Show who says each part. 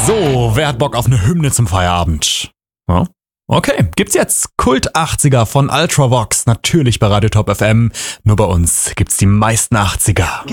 Speaker 1: So, wer hat Bock auf eine Hymne zum Feierabend? Ja? Okay, gibt's jetzt Kult 80er von Ultravox, natürlich bei Radio Top FM. Nur bei uns gibt's die meisten 80er.